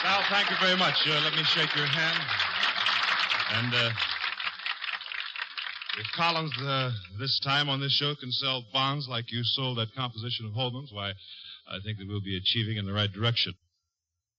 Val, thank you very much. Let me shake your hand. And if Collins this time on this show can sell bonds like you sold that composition of Holman's, why, I think that we'll be achieving in the right direction.